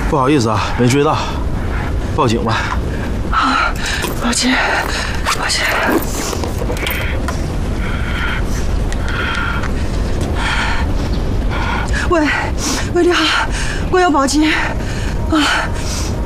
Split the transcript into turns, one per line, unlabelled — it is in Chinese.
不好意思啊，没追到，报警吧。
好，抱歉，抱歉。喂，你好，我要报警啊！